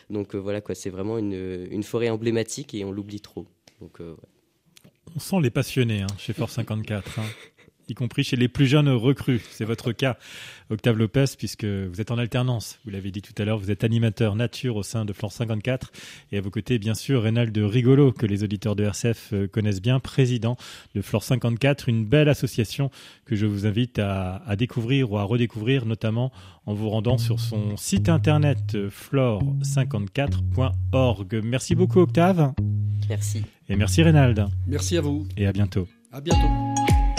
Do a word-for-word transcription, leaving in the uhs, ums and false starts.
Donc euh, voilà quoi, c'est vraiment une, une forêt emblématique et on l'oublie trop. Donc, euh, ouais. On sent les passionnés hein, chez Force cinquante-quatre, hein, y compris chez les plus jeunes recrues. C'est votre cas, Octave Lopez, puisque vous êtes en alternance. Vous l'avez dit tout à l'heure, vous êtes animateur nature au sein de Force cinquante-quatre. Et à vos côtés, bien sûr, Reynald Rigolo, que les auditeurs de R C F connaissent bien, président de Flore cinquante-quatre, une belle association que je vous invite à, à découvrir ou à redécouvrir, notamment en vous rendant sur son site internet flore cinquante-quatre point org. Merci beaucoup, Octave. Merci. Et merci, Reynald. Merci à vous. Et à bientôt. À bientôt.